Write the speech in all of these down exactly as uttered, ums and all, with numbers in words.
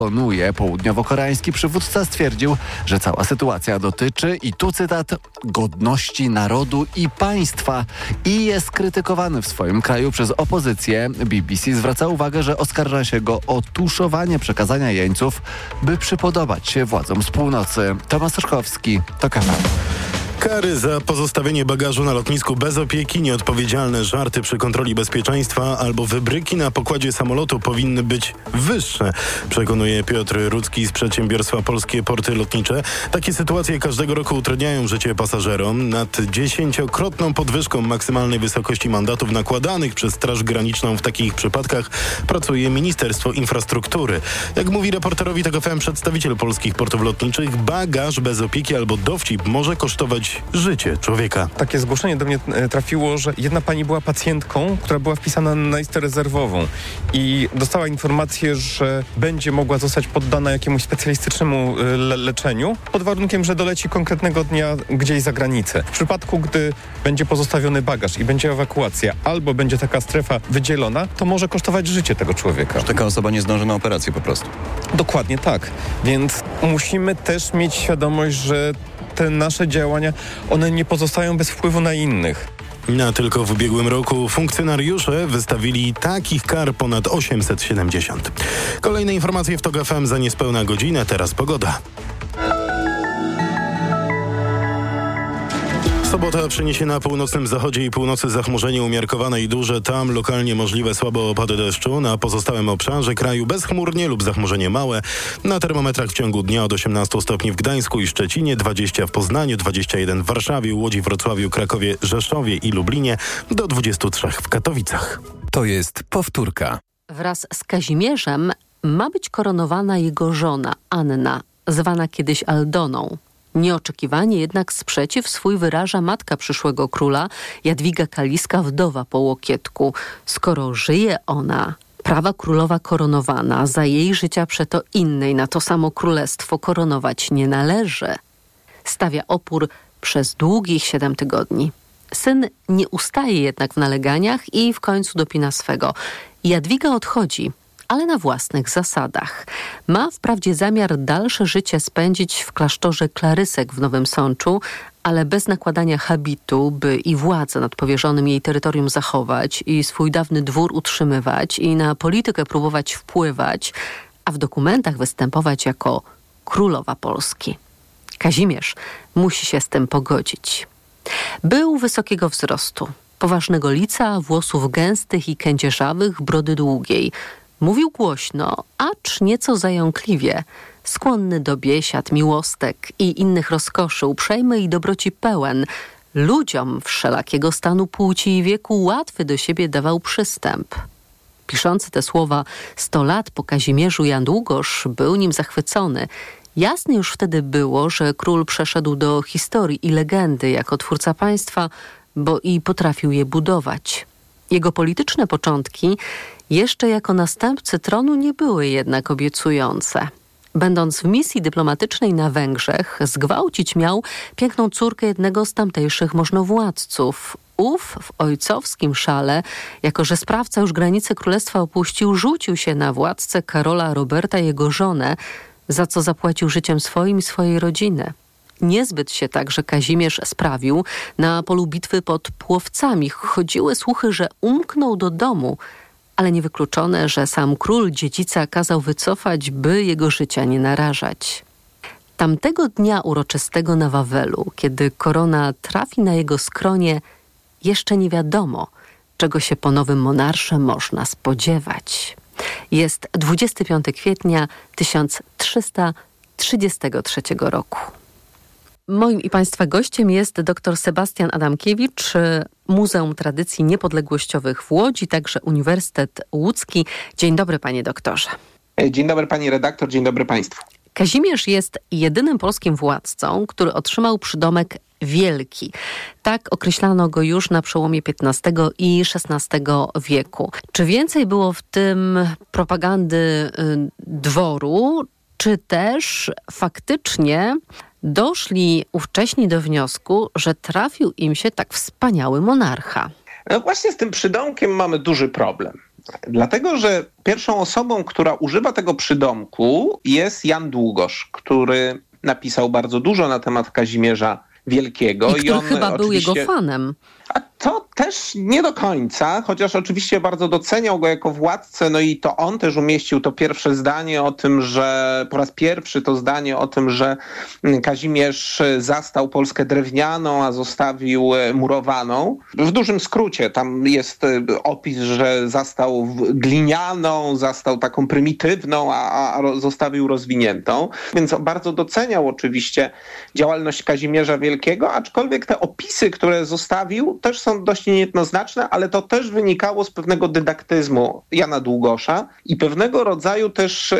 Południowo-koreański przywódca stwierdził, że cała sytuacja dotyczy, i tu cytat, godności narodu i państwa i jest krytykowany w swoim kraju przez opozycję. B B C zwraca uwagę, że oskarża się go o tuszowanie przekazania jeńców, by przypodobać się władzom z północy. Tomasz Staszkowski, TOK F M. Kary za pozostawienie bagażu na lotnisku bez opieki, nieodpowiedzialne żarty przy kontroli bezpieczeństwa albo wybryki na pokładzie samolotu powinny być wyższe, przekonuje Piotr Rudzki z przedsiębiorstwa Polskie Porty Lotnicze. Takie sytuacje każdego roku utrudniają życie pasażerom. Nad dziesięciokrotną podwyżką maksymalnej wysokości mandatów nakładanych przez Straż Graniczną w takich przypadkach pracuje Ministerstwo Infrastruktury. Jak mówi reporterowi TOK F M przedstawiciel Polskich Portów Lotniczych, bagaż bez opieki albo dowcip może kosztować życie człowieka. Takie zgłoszenie do mnie trafiło, że jedna pani była pacjentką, która była wpisana na listę rezerwową i dostała informację, że będzie mogła zostać poddana jakiemuś specjalistycznemu le- leczeniu pod warunkiem, że doleci konkretnego dnia gdzieś za granicę. W przypadku, gdy będzie pozostawiony bagaż i będzie ewakuacja albo będzie taka strefa wydzielona, to może kosztować życie tego człowieka. Że taka osoba nie zdąży na operację po prostu. Dokładnie tak. Więc musimy też mieć świadomość, że te nasze działania, one nie pozostają bez wpływu na innych. Na tylko w ubiegłym roku funkcjonariusze wystawili takich kar ponad osiemset siedemdziesiąt. Kolejne informacje w TOK F M za niespełna godzinę, teraz pogoda. Sobota przyniesie na północnym zachodzie i północy zachmurzenie umiarkowane i duże. Tam lokalnie możliwe słabe opady deszczu. Na pozostałym obszarze kraju bezchmurnie lub zachmurzenie małe. Na termometrach w ciągu dnia od osiemnastu stopni w Gdańsku i Szczecinie, dwadzieścia w Poznaniu, dwadzieścia jeden w Warszawie, Łodzi, Wrocławiu, Krakowie, Rzeszowie i Lublinie, do dwudziestu trzech w Katowicach. To jest powtórka. Wraz z Kazimierzem ma być koronowana jego żona Anna, zwana kiedyś Aldoną. Nieoczekiwanie jednak sprzeciw swój wyraża matka przyszłego króla, Jadwiga Kaliska, wdowa po Łokietku. Skoro żyje ona, prawa królowa koronowana, za jej życia przeto innej na to samo królestwo koronować nie należy. Stawia opór przez długich siedem tygodni. Syn nie ustaje jednak w naleganiach i w końcu dopina swego. Jadwiga odchodzi, ale na własnych zasadach. Ma wprawdzie zamiar dalsze życie spędzić w klasztorze Klarysek w Nowym Sączu, ale bez nakładania habitu, by i władzę nad powierzonym jej terytorium zachować i swój dawny dwór utrzymywać i na politykę próbować wpływać, a w dokumentach występować jako królowa Polski. Kazimierz musi się z tym pogodzić. Był wysokiego wzrostu, poważnego lica, włosów gęstych i kędzierzawych, brody długiej. Mówił głośno, acz nieco zająkliwie, skłonny do biesiad, miłostek i innych rozkoszy, uprzejmy i dobroci pełen. Ludziom wszelakiego stanu płci i wieku łatwy do siebie dawał przystęp. Piszący te słowa sto lat po Kazimierzu Jan Długosz był nim zachwycony. Jasne już wtedy było, że król przeszedł do historii i legendy jako twórca państwa, bo i potrafił je budować. Jego polityczne początki jeszcze jako następcy tronu nie były jednak obiecujące. Będąc w misji dyplomatycznej na Węgrzech, zgwałcić miał piękną córkę jednego z tamtejszych możnowładców. Ów w ojcowskim szale, jako że sprawca już granice królestwa opuścił, rzucił się na władcę Karola Roberta i jego żonę, za co zapłacił życiem swoim i swojej rodziny. Niezbyt się także Kazimierz sprawił na polu bitwy pod Płowcami. Chodziły słuchy, że umknął do domu, ale niewykluczone, że sam król dziedzica kazał wycofać, by jego życia nie narażać. Tamtego dnia uroczystego na Wawelu, kiedy korona trafi na jego skronie, jeszcze nie wiadomo, czego się po nowym monarsze można spodziewać. Jest dwudziestego piątego kwietnia tysiąc trzysta trzydziestego trzeciego roku. Moim i Państwa gościem jest dr Sebastian Adamkiewicz, Muzeum Tradycji Niepodległościowych w Łodzi, także Uniwersytet Łódzki. Dzień dobry, panie doktorze. Dzień dobry, pani redaktor, dzień dobry państwu. Kazimierz jest jedynym polskim władcą, który otrzymał przydomek Wielki. Tak określano go już na przełomie piętnastego i szesnastego wieku. Czy więcej było w tym propagandy y, dworu, czy też faktycznie doszli ówcześni do wniosku, że trafił im się tak wspaniały monarcha? No właśnie z tym przydomkiem mamy duży problem. Dlatego, że pierwszą osobą, która używa tego przydomku, jest Jan Długosz, który napisał bardzo dużo na temat Kazimierza Wielkiego. I który I on chyba był oczywiście... jego fanem. A to też nie do końca, chociaż oczywiście bardzo doceniał go jako władcę, no i to on też umieścił to pierwsze zdanie o tym, że po raz pierwszy to zdanie o tym, że Kazimierz zastał Polskę drewnianą, a zostawił murowaną. W dużym skrócie tam jest opis, że zastał glinianą, zastał taką prymitywną, a, a zostawił rozwiniętą. Więc bardzo doceniał oczywiście działalność Kazimierza Wielkiego, aczkolwiek te opisy, które zostawił, też są dość niejednoznaczne, ale to też wynikało z pewnego dydaktyzmu Jana Długosza i pewnego rodzaju też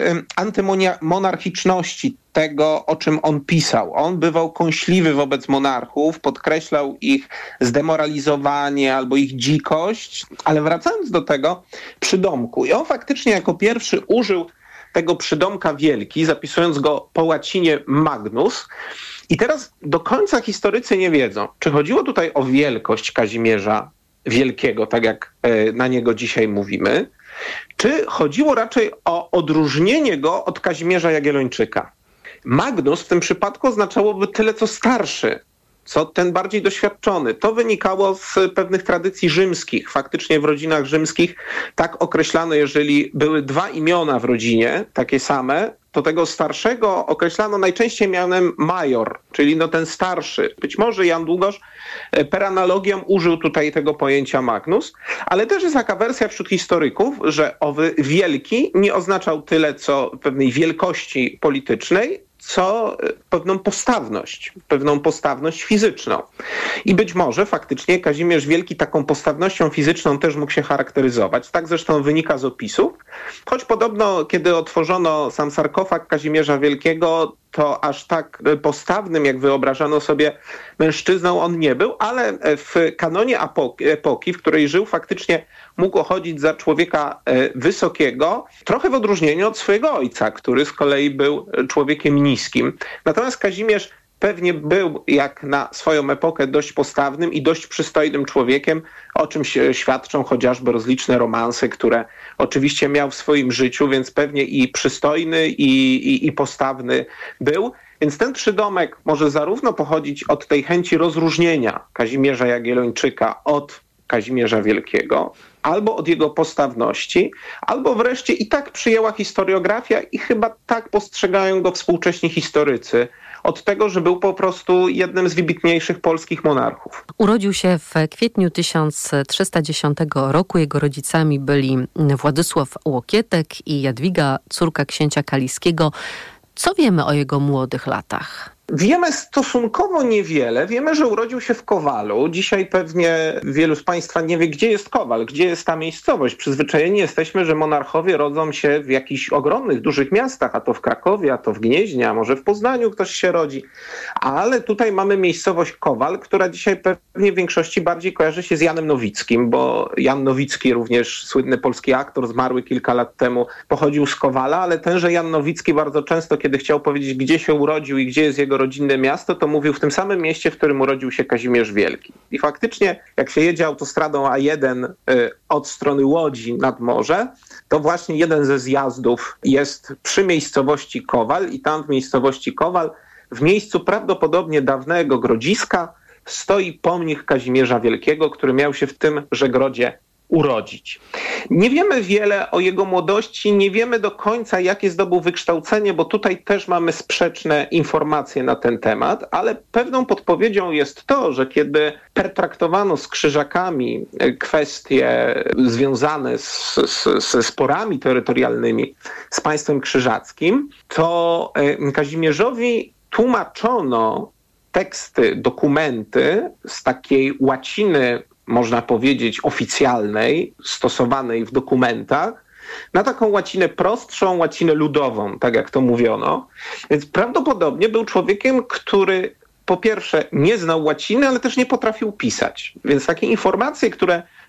antymonarchiczności tego, o czym on pisał. On bywał kąśliwy wobec monarchów, podkreślał ich zdemoralizowanie albo ich dzikość, ale wracając do tego przydomku, i on faktycznie jako pierwszy użył tego przydomka wielki, zapisując go po łacinie Magnus. I teraz do końca historycy nie wiedzą, czy chodziło tutaj o wielkość Kazimierza Wielkiego, tak jak na niego dzisiaj mówimy, czy chodziło raczej o odróżnienie go od Kazimierza Jagiellończyka. Magnus w tym przypadku oznaczałoby tyle co starszy, co ten bardziej doświadczony. To wynikało z pewnych tradycji rzymskich. Faktycznie w rodzinach rzymskich tak określano, jeżeli były dwa imiona w rodzinie, takie same, to tego starszego określano najczęściej mianem major, czyli no ten starszy. Być może Jan Długosz per analogiam użył tutaj tego pojęcia Magnus, ale też jest taka wersja wśród historyków, że owy wielki nie oznaczał tyle co pewnej wielkości politycznej, co pewną postawność, pewną postawność fizyczną. I być może faktycznie Kazimierz Wielki taką postawnością fizyczną też mógł się charakteryzować. Tak zresztą wynika z opisów. Choć podobno, kiedy otworzono sam sarkofag Kazimierza Wielkiego, to aż tak postawnym, jak wyobrażano sobie mężczyzną on nie był, ale w kanonie epoki, w której żył, faktycznie mógł chodzić za człowieka wysokiego, trochę w odróżnieniu od swojego ojca, który z kolei był człowiekiem niskim. Natomiast Kazimierz pewnie był, jak na swoją epokę, dość postawnym i dość przystojnym człowiekiem, o czym się świadczą chociażby rozliczne romanse, które oczywiście miał w swoim życiu, więc pewnie i przystojny, i, i, i postawny był. Więc ten przydomek może zarówno pochodzić od tej chęci rozróżnienia Kazimierza Jagiellończyka od Kazimierza Wielkiego, albo od jego postawności, albo wreszcie i tak przyjęła historiografia i chyba tak postrzegają go współcześni historycy, od tego, że był po prostu jednym z wybitniejszych polskich monarchów. Urodził się w kwietniu tysiąc trzysta dziesiątego roku. Jego rodzicami byli Władysław Łokietek i Jadwiga, córka księcia kaliskiego. Co wiemy o jego młodych latach? Wiemy stosunkowo niewiele. Wiemy, że urodził się w Kowalu. Dzisiaj pewnie wielu z Państwa nie wie, gdzie jest Kowal, gdzie jest ta miejscowość. Przyzwyczajeni jesteśmy, że monarchowie rodzą się w jakichś ogromnych, dużych miastach, a to w Krakowie, a to w Gnieźnie, a może w Poznaniu ktoś się rodzi. Ale tutaj mamy miejscowość Kowal, która dzisiaj pewnie w większości bardziej kojarzy się z Janem Nowickim, bo Jan Nowicki, również słynny polski aktor, zmarły kilka lat temu, pochodził z Kowala, ale tenże Jan Nowicki bardzo często, kiedy chciał powiedzieć, gdzie się urodził i gdzie jest jego rodzinne miasto, to mówił w tym samym mieście, w którym urodził się Kazimierz Wielki. I faktycznie, jak się jedzie autostradą A jeden y, od strony Łodzi nad morze, to właśnie jeden ze zjazdów jest przy miejscowości Kowal i tam w miejscowości Kowal, w miejscu prawdopodobnie dawnego grodziska, stoi pomnik Kazimierza Wielkiego, który miał się w tymże grodzie urodzić. Nie wiemy wiele o jego młodości, nie wiemy do końca, jakie zdobył wykształcenie, bo tutaj też mamy sprzeczne informacje na ten temat, ale pewną podpowiedzią jest to, że kiedy pertraktowano z Krzyżakami kwestie związane z, z, ze sporami terytorialnymi z państwem krzyżackim, to Kazimierzowi tłumaczono teksty, dokumenty z takiej łaciny, można powiedzieć, oficjalnej, stosowanej w dokumentach, na taką łacinę prostszą, łacinę ludową, tak jak to mówiono. Więc prawdopodobnie był człowiekiem, który po pierwsze nie znał łaciny, ale też nie potrafił pisać. Więc takie informacje, które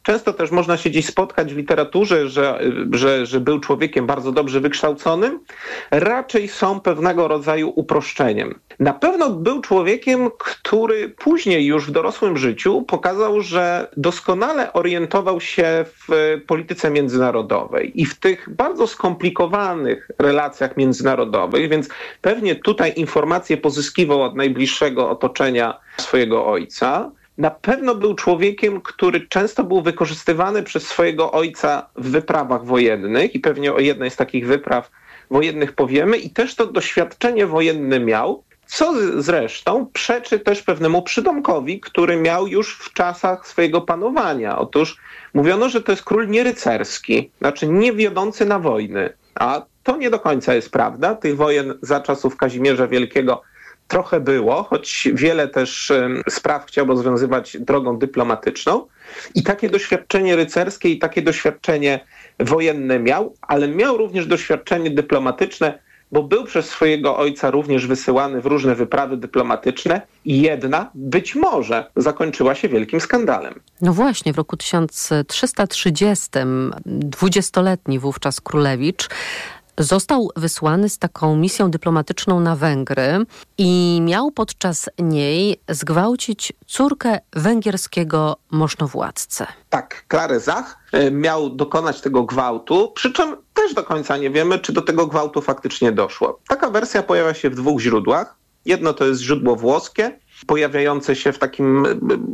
często też można się gdzieś spotkać w literaturze, że, że, że był człowiekiem bardzo dobrze wykształconym, raczej są pewnego rodzaju uproszczeniem. Na pewno był człowiekiem, który później już w dorosłym życiu pokazał, że doskonale orientował się w polityce międzynarodowej i w tych bardzo skomplikowanych relacjach międzynarodowych, więc pewnie tutaj informacje pozyskiwał od najbliższego otoczenia swojego ojca. Na pewno był człowiekiem, który często był wykorzystywany przez swojego ojca w wyprawach wojennych i pewnie o jednej z takich wypraw wojennych powiemy i też to doświadczenie wojenne miał, co zresztą przeczy też pewnemu przydomkowi, który miał już w czasach swojego panowania. Otóż mówiono, że to jest król nierycerski, znaczy nie wiodący na wojny, a to nie do końca jest prawda. Tych wojen za czasów Kazimierza Wielkiego trochę było, choć wiele też spraw chciał rozwiązywać drogą dyplomatyczną. I takie doświadczenie rycerskie i takie doświadczenie wojenne miał, ale miał również doświadczenie dyplomatyczne, bo był przez swojego ojca również wysyłany w różne wyprawy dyplomatyczne i jedna być może zakończyła się wielkim skandalem. No właśnie, w roku tysiąc trzysta trzydziestym dwudziestoletni wówczas królewicz został wysłany z taką misją dyplomatyczną na Węgry i miał podczas niej zgwałcić córkę węgierskiego możnowładcy. Tak, Klarę Zach miał dokonać tego gwałtu, przy czym też do końca nie wiemy, czy do tego gwałtu faktycznie doszło. Taka wersja pojawia się w dwóch źródłach. Jedno to jest źródło włoskie, pojawiające się w takim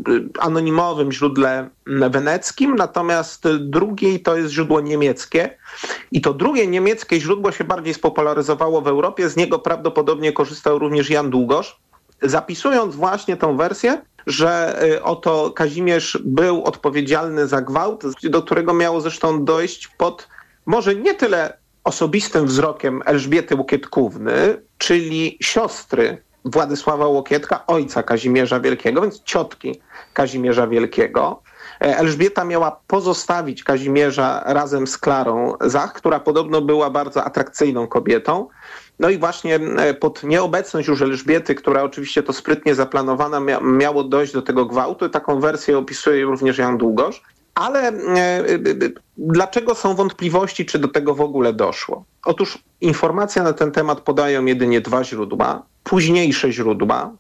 anonimowym źródle weneckim, natomiast drugie to jest źródło niemieckie. I to drugie niemieckie źródło się bardziej spopularyzowało w Europie, z niego prawdopodobnie korzystał również Jan Długosz, zapisując właśnie tą wersję, że oto Kazimierz był odpowiedzialny za gwałt, do którego miało zresztą dojść pod może nie tyle osobistym wzrokiem Elżbiety Łokietkówny, czyli siostry Władysława Łokietka, ojca Kazimierza Wielkiego, więc ciotki Kazimierza Wielkiego. Elżbieta miała pozostawić Kazimierza razem z Klarą Zach, która podobno była bardzo atrakcyjną kobietą. No i właśnie pod nieobecność już Elżbiety, która oczywiście to sprytnie zaplanowana, mia- miało dojść do tego gwałtu. Taką wersję opisuje również Jan Długosz. Ale e, e, dlaczego są wątpliwości, czy do tego w ogóle doszło? Otóż informacje na ten temat podają jedynie dwa źródła, późniejsze źródła,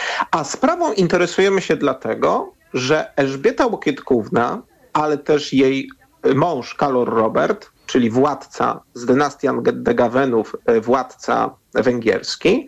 a sprawą interesujemy się dlatego, że Elżbieta Łokietkówna, ale też jej mąż Kalor Robert, czyli władca z dynastii Andegawenów, władca węgierski,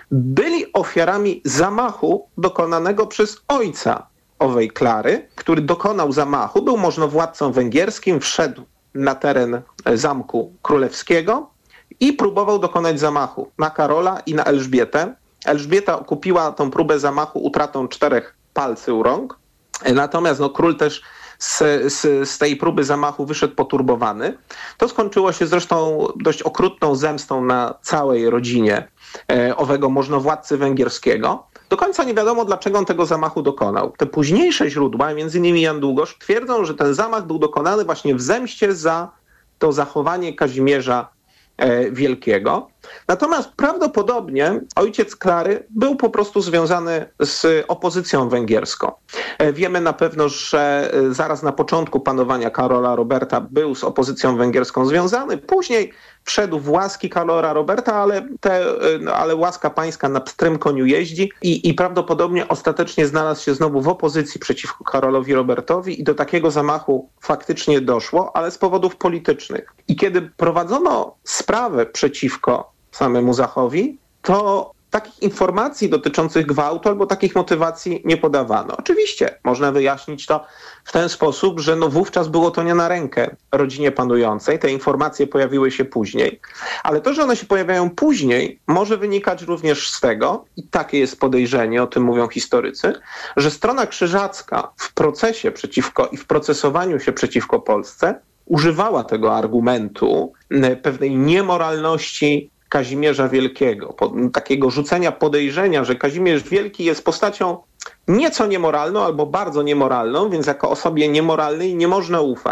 byli ofiarami zamachu dokonanego przez ojca owej Klary, który dokonał zamachu, był możnowładcą węgierskim, wszedł na teren Zamku Królewskiego i próbował dokonać zamachu na Karola i na Elżbietę. Elżbieta okupiła tą próbę zamachu utratą czterech palcy u rąk, natomiast no, król też z, z, z tej próby zamachu wyszedł poturbowany. To skończyło się zresztą dość okrutną zemstą na całej rodzinie e, owego możnowładcy węgierskiego. Do końca nie wiadomo, dlaczego on tego zamachu dokonał. Te późniejsze źródła, między innymi Jan Długosz, twierdzą, że ten zamach był dokonany właśnie w zemście za to zachowanie Kazimierza e, Wielkiego. Natomiast prawdopodobnie ojciec Klary był po prostu związany z opozycją węgierską. E, wiemy na pewno, że e, zaraz na początku panowania Karola Roberta był z opozycją węgierską związany. Później wszedł w łaski Karola Roberta, ale, te, no, ale łaska pańska na pstrym koniu jeździ i, i prawdopodobnie ostatecznie znalazł się znowu w opozycji przeciwko Karolowi Robertowi i do takiego zamachu faktycznie doszło, ale z powodów politycznych. I kiedy prowadzono sprawę przeciwko samemu Zachowi, to takich informacji dotyczących gwałtu albo takich motywacji nie podawano. Oczywiście można wyjaśnić to w ten sposób, że no wówczas było to nie na rękę rodzinie panującej. Te informacje pojawiły się później. Ale to, że one się pojawiają później, może wynikać również z tego, i takie jest podejrzenie, o tym mówią historycy, że strona krzyżacka w procesie przeciwko i w procesowaniu się przeciwko Polsce używała tego argumentu pewnej niemoralności Kazimierza Wielkiego, takiego rzucenia podejrzenia, że Kazimierz Wielki jest postacią nieco niemoralną albo bardzo niemoralną, więc jako osobie niemoralnej nie można ufać.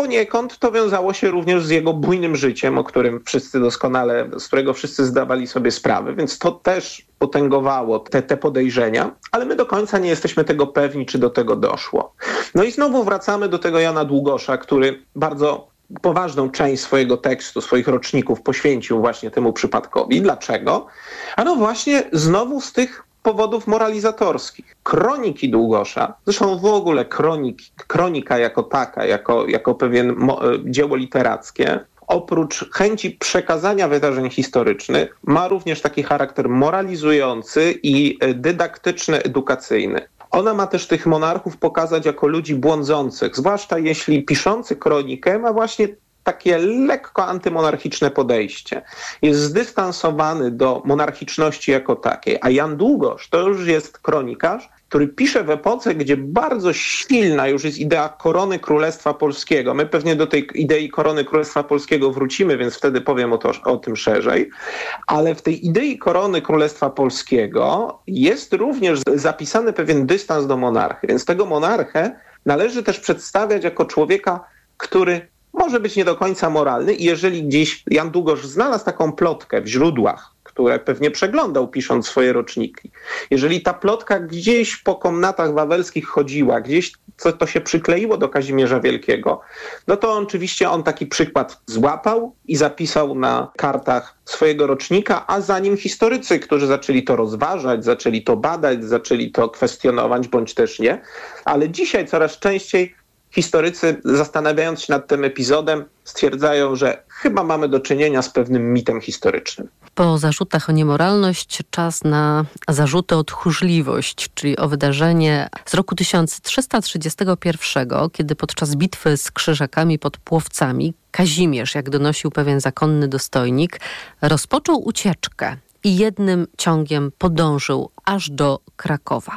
poniekąd to wiązało się również z jego bujnym życiem, o którym wszyscy doskonale, z którego wszyscy zdawali sobie sprawę, więc to też potęgowało te, te podejrzenia, ale my do końca nie jesteśmy tego pewni, czy do tego doszło. No i znowu wracamy do tego Jana Długosza, który bardzo poważną część swojego tekstu, swoich roczników poświęcił właśnie temu przypadkowi. Dlaczego? Ano właśnie znowu z tych powodów moralizatorskich. Kroniki Długosza, zresztą w ogóle kronik, kronika jako taka, jako, jako pewien mo, dzieło literackie, oprócz chęci przekazania wydarzeń historycznych, ma również taki charakter moralizujący i dydaktyczny, edukacyjny. Ona ma też tych monarchów pokazać jako ludzi błądzących, zwłaszcza jeśli piszący kronikę ma właśnie takie lekko antymonarchiczne podejście. Jest zdystansowany do monarchiczności jako takiej, a Jan Długosz to już jest kronikarz, który pisze w epoce, gdzie bardzo silna już jest idea korony Królestwa Polskiego. My pewnie do tej idei korony Królestwa Polskiego wrócimy, więc wtedy powiem o, to, o tym szerzej. Ale w tej idei korony Królestwa Polskiego jest również zapisany pewien dystans do monarchy. Więc tego monarchę należy też przedstawiać jako człowieka, który może być nie do końca moralny i jeżeli gdzieś Jan Długosz znalazł taką plotkę w źródłach, które pewnie przeglądał pisząc swoje roczniki, jeżeli ta plotka gdzieś po komnatach wawelskich chodziła, gdzieś co to się przykleiło do Kazimierza Wielkiego, no to oczywiście on taki przykład złapał i zapisał na kartach swojego rocznika, a za nim historycy, którzy zaczęli to rozważać, zaczęli to badać, zaczęli to kwestionować, bądź też nie. Ale dzisiaj coraz częściej historycy, zastanawiając się nad tym epizodem, stwierdzają, że chyba mamy do czynienia z pewnym mitem historycznym. Po zarzutach o niemoralność czas na zarzuty o tchórzliwość, czyli o wydarzenie z roku tysiąc trzysta trzydziestego pierwszego, kiedy podczas bitwy z Krzyżakami pod Płowcami Kazimierz, jak donosił pewien zakonny dostojnik, rozpoczął ucieczkę i jednym ciągiem podążył aż do Krakowa.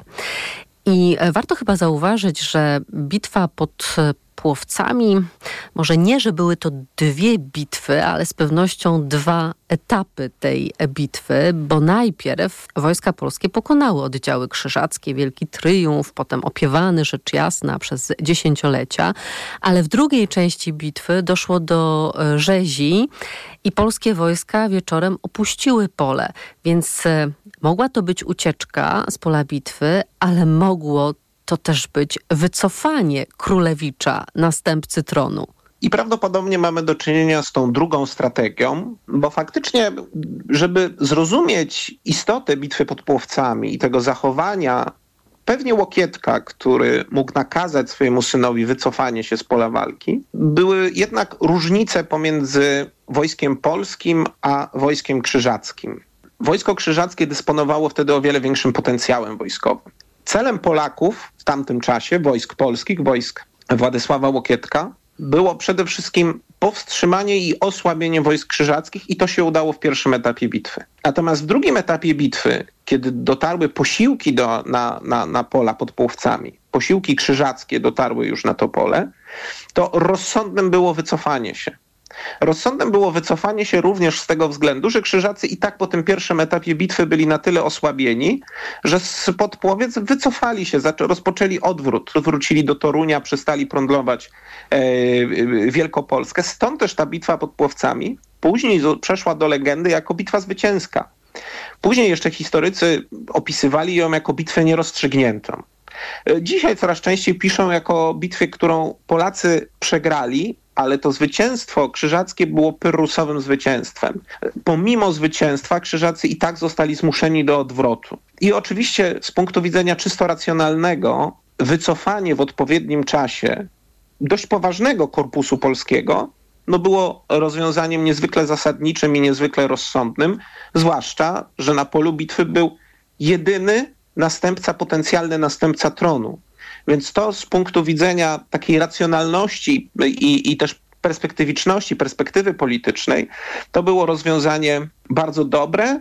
I warto chyba zauważyć, że bitwa pod Płowcami, może nie, że były to dwie bitwy, ale z pewnością dwa etapy tej bitwy, bo najpierw wojska polskie pokonały oddziały krzyżackie, wielki triumf, potem opiewany rzecz jasna przez dziesięciolecia, ale w drugiej części bitwy doszło do rzezi i polskie wojska wieczorem opuściły pole, więc mogła to być ucieczka z pola bitwy, ale mogło to też być wycofanie królewicza, następcy tronu. I prawdopodobnie mamy do czynienia z tą drugą strategią, bo faktycznie, żeby zrozumieć istotę bitwy pod Płowcami i tego zachowania pewnie Łokietka, który mógł nakazać swojemu synowi wycofanie się z pola walki, były jednak różnice pomiędzy wojskiem polskim a wojskiem krzyżackim. Wojsko krzyżackie dysponowało wtedy o wiele większym potencjałem wojskowym. Celem Polaków w tamtym czasie, wojsk polskich, wojsk Władysława Łokietka, było przede wszystkim powstrzymanie i osłabienie wojsk krzyżackich i to się udało w pierwszym etapie bitwy. Natomiast w drugim etapie bitwy, kiedy dotarły posiłki do, na, na, na pola pod Płowcami, posiłki krzyżackie dotarły już na to pole, to rozsądnym było wycofanie się. Rozsądem było wycofanie się również z tego względu, że Krzyżacy i tak po tym pierwszym etapie bitwy byli na tyle osłabieni, że spod Płowiec wycofali się, rozpoczęli odwrót, wrócili do Torunia, przestali prądlować e, Wielkopolskę. Stąd też ta bitwa pod Płowcami później przeszła do legendy jako bitwa zwycięska. Później jeszcze historycy opisywali ją jako bitwę nierozstrzygniętą. Dzisiaj coraz częściej piszą jako bitwę, którą Polacy przegrali, ale to zwycięstwo krzyżackie było pyrrhusowym zwycięstwem. Pomimo zwycięstwa Krzyżacy i tak zostali zmuszeni do odwrotu. I oczywiście z punktu widzenia czysto racjonalnego wycofanie w odpowiednim czasie dość poważnego korpusu polskiego no było rozwiązaniem niezwykle zasadniczym i niezwykle rozsądnym, zwłaszcza, że na polu bitwy był jedyny następca, potencjalny następca tronu. Więc to z punktu widzenia takiej racjonalności i, i też perspektywiczności, perspektywy politycznej, to było rozwiązanie bardzo dobre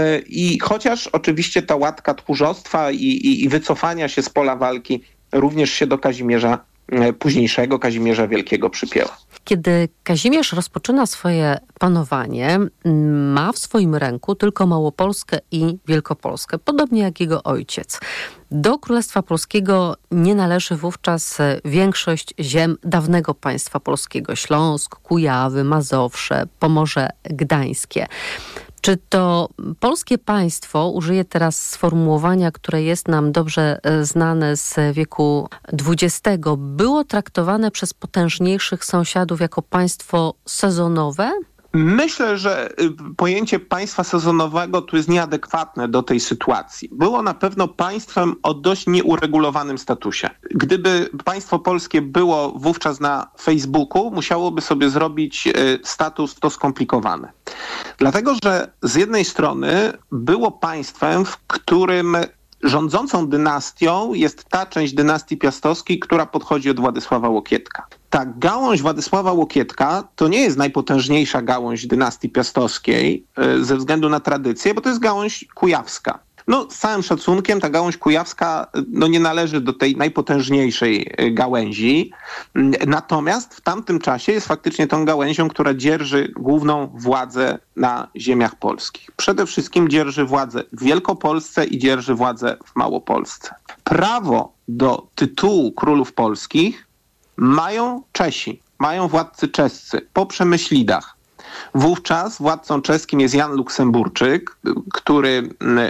i chociaż oczywiście ta łatka tchórzostwa i, i, i wycofania się z pola walki również się do Kazimierza późniejszego, Kazimierza Wielkiego przypięła. Kiedy Kazimierz rozpoczyna swoje panowanie, ma w swoim ręku tylko Małopolskę i Wielkopolskę, podobnie jak jego ojciec. Do Królestwa Polskiego nie należy wówczas większość ziem dawnego państwa polskiego. Śląsk, Kujawy, Mazowsze, Pomorze Gdańskie. Czy to polskie państwo, użyję teraz sformułowania, które jest nam dobrze znane z wieku dwudziestego, było traktowane przez potężniejszych sąsiadów jako państwo sezonowe? Myślę, że pojęcie państwa sezonowego tu jest nieadekwatne do tej sytuacji. Było na pewno państwem o dość nieuregulowanym statusie. Gdyby państwo polskie było wówczas na Facebooku, musiałoby sobie zrobić status to skomplikowany. Dlatego, że z jednej strony było państwem, w którym rządzącą dynastią jest ta część dynastii piastowskiej, która podchodzi od Władysława Łokietka. Ta gałąź Władysława Łokietka to nie jest najpotężniejsza gałąź dynastii piastowskiej ze względu na tradycję, bo to jest gałąź kujawska. No, z całym szacunkiem ta gałąź kujawska no, nie należy do tej najpotężniejszej gałęzi. Natomiast w tamtym czasie jest faktycznie tą gałęzią, która dzierży główną władzę na ziemiach polskich. Przede wszystkim dzierży władzę w Wielkopolsce i dzierży władzę w Małopolsce. Prawo do tytułu królów polskich mają Czesi, mają władcy czescy po Przemyślidach. Wówczas władcą czeskim jest Jan Luksemburczyk, który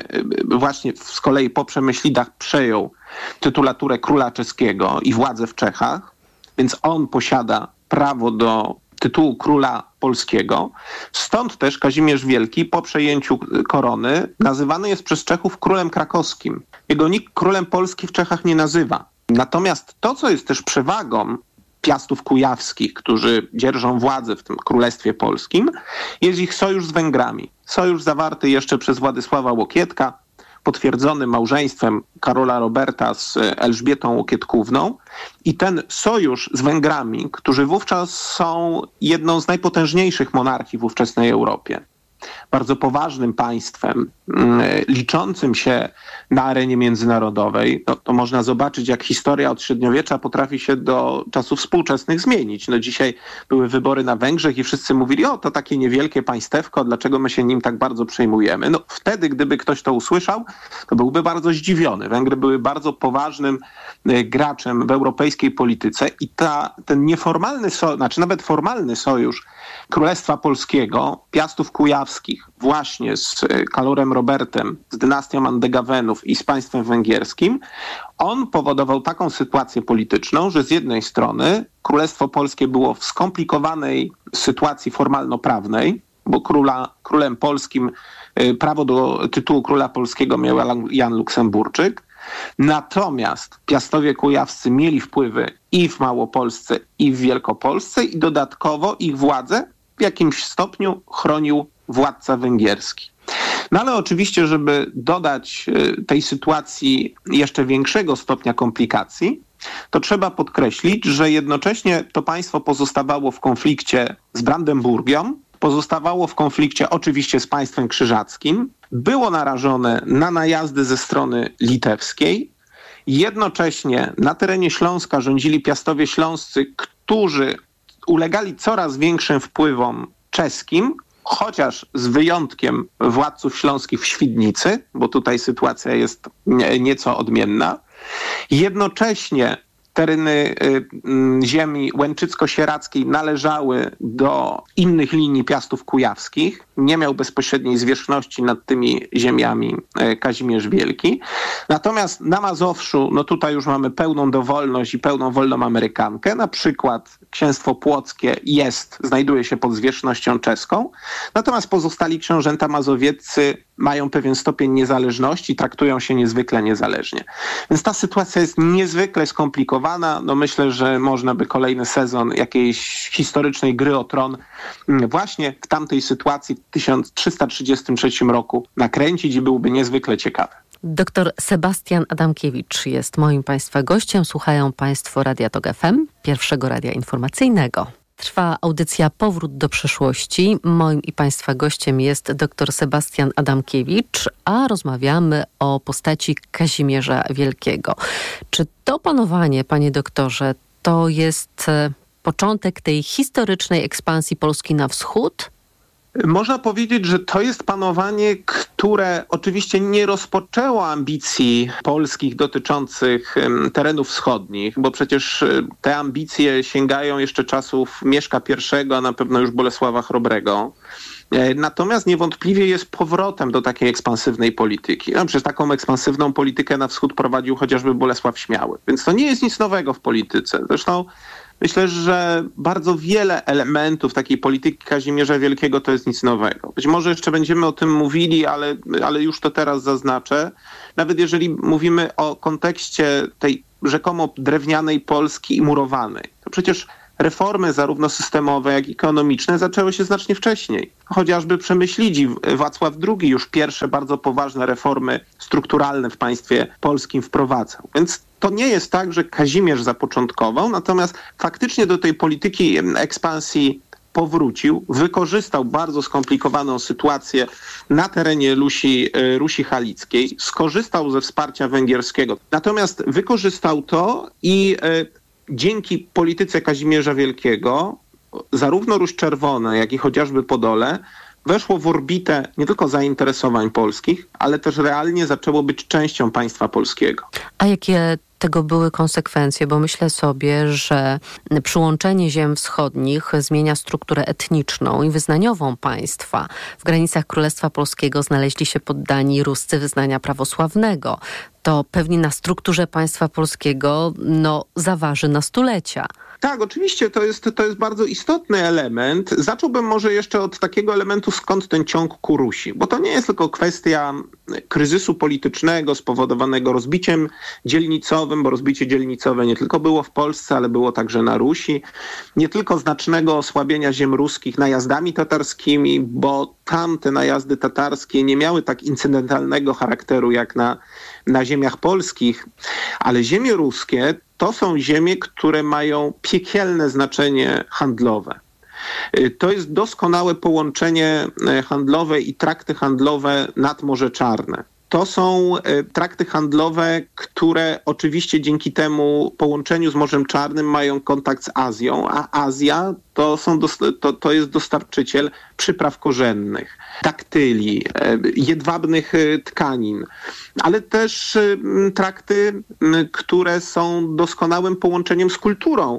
właśnie z kolei po Przemyślidach przejął tytulaturę króla czeskiego i władzę w Czechach, więc on posiada prawo do tytułu króla polskiego. Stąd też Kazimierz Wielki po przejęciu korony nazywany jest przez Czechów królem krakowskim. Jego nikt królem Polski w Czechach nie nazywa. Natomiast to, co jest też przewagą Piastów Kujawskich, którzy dzierżą władzę w tym Królestwie Polskim, jest ich sojusz z Węgrami. Sojusz zawarty jeszcze przez Władysława Łokietka, potwierdzony małżeństwem Karola Roberta z Elżbietą Łokietkówną. I ten sojusz z Węgrami, którzy wówczas są jedną z najpotężniejszych monarchii w ówczesnej Europie, bardzo poważnym państwem, liczącym się na arenie międzynarodowej, no, to można zobaczyć, jak historia od średniowiecza potrafi się do czasów współczesnych zmienić. No, dzisiaj były wybory na Węgrzech i wszyscy mówili, o, to takie niewielkie państewko, dlaczego my się nim tak bardzo przejmujemy? No, wtedy, gdyby ktoś to usłyszał, to byłby bardzo zdziwiony. Węgry były bardzo poważnym graczem w europejskiej polityce i ta, ten nieformalny, so, znaczy nawet formalny sojusz Królestwa Polskiego, Piastów Kujawskich, właśnie z Karolem Robertem, z dynastią Andegawenów i z państwem węgierskim, on powodował taką sytuację polityczną, że z jednej strony Królestwo Polskie było w skomplikowanej sytuacji formalno-prawnej, bo króla, królem polskim prawo do tytułu króla polskiego miał Jan Luksemburczyk, natomiast Piastowie Kujawscy mieli wpływy i w Małopolsce, i w Wielkopolsce i dodatkowo ich władzę w jakimś stopniu chronił władca węgierski. No ale oczywiście, żeby dodać tej sytuacji jeszcze większego stopnia komplikacji, to trzeba podkreślić, że jednocześnie to państwo pozostawało w konflikcie z Brandenburgią, pozostawało w konflikcie oczywiście z państwem krzyżackim, było narażone na najazdy ze strony litewskiej. Jednocześnie na terenie Śląska rządzili Piastowie Śląscy, którzy ulegali coraz większym wpływom czeskim, chociaż z wyjątkiem władców śląskich w Świdnicy, bo tutaj sytuacja jest nieco odmienna. Jednocześnie tereny ziemi łęczycko-sieradzkiej należały do innych linii Piastów Kujawskich. Nie miał bezpośredniej zwierzchności nad tymi ziemiami Kazimierz Wielki. Natomiast na Mazowszu, no tutaj już mamy pełną dowolność i pełną wolną Amerykankę. Na przykład księstwo płockie jest, znajduje się pod zwierzchnością czeską. Natomiast pozostali książęta mazowieccy mają pewien stopień niezależności, traktują się niezwykle niezależnie. Więc ta sytuacja jest niezwykle skomplikowana. No myślę, że można by kolejny sezon jakiejś historycznej gry o tron właśnie w tamtej sytuacji w tysiąc trzysta trzydziestym trzecim roku nakręcić i byłby niezwykle ciekawy. Doktor Sebastian Adamkiewicz jest moim Państwa gościem. Słuchają Państwo Radia Tok F M, pierwszego radia informacyjnego. Trwa audycja Powrót do przeszłości. Moim i Państwa gościem jest dr Sebastian Adamkiewicz, a rozmawiamy o postaci Kazimierza Wielkiego. Czy to panowanie, panie doktorze, to jest początek tej historycznej ekspansji Polski na wschód? Można powiedzieć, że to jest panowanie, które oczywiście nie rozpoczęło ambicji polskich dotyczących terenów wschodnich, bo przecież te ambicje sięgają jeszcze czasów Mieszka I, a na pewno już Bolesława Chrobrego. Natomiast niewątpliwie jest powrotem do takiej ekspansywnej polityki. No, przecież taką ekspansywną politykę na wschód prowadził chociażby Bolesław Śmiały. Więc to nie jest nic nowego w polityce. Zresztą myślę, że bardzo wiele elementów takiej polityki Kazimierza Wielkiego to jest nic nowego. Być może jeszcze będziemy o tym mówili, ale, ale już to teraz zaznaczę. Nawet jeżeli mówimy o kontekście tej rzekomo drewnianej Polski i murowanej, to przecież reformy zarówno systemowe, jak i ekonomiczne zaczęły się znacznie wcześniej. Chociażby Przemyślidzi, Wacław drugi już pierwsze bardzo poważne reformy strukturalne w państwie polskim wprowadzał. Więc to nie jest tak, że Kazimierz zapoczątkował, natomiast faktycznie do tej polityki ekspansji powrócił, wykorzystał bardzo skomplikowaną sytuację na terenie Rusi, Rusi Halickiej, skorzystał ze wsparcia węgierskiego. Natomiast wykorzystał to i dzięki polityce Kazimierza Wielkiego zarówno Ruś Czerwona, jak i chociażby Podole weszło w orbitę nie tylko zainteresowań polskich, ale też realnie zaczęło być częścią państwa polskiego. A jakie tego były konsekwencje? Bo myślę sobie, że przyłączenie ziem wschodnich zmienia strukturę etniczną i wyznaniową państwa. W granicach Królestwa Polskiego znaleźli się poddani Ruscy wyznania prawosławnego. To pewnie na strukturze państwa polskiego no, zaważy na stulecia. Tak, oczywiście to jest, to jest bardzo istotny element. Zacząłbym może jeszcze od takiego elementu, skąd ten ciąg ku Rusi. Bo to nie jest tylko kwestia kryzysu politycznego spowodowanego rozbiciem dzielnicowym, bo rozbicie dzielnicowe nie tylko było w Polsce, ale było także na Rusi. Nie tylko znacznego osłabienia ziem ruskich najazdami tatarskimi, bo tam te najazdy tatarskie nie miały tak incydentalnego charakteru jak na, na ziemiach polskich, ale ziemie ruskie to są ziemie, które mają piekielne znaczenie handlowe. To jest doskonałe połączenie handlowe i trakty handlowe nad Morze Czarne. To są trakty handlowe, które oczywiście dzięki temu połączeniu z Morzem Czarnym mają kontakt z Azją, a Azja to, są, to, to jest dostarczyciel przypraw korzennych, daktyli, jedwabnych tkanin, ale też trakty, które są doskonałym połączeniem z kulturą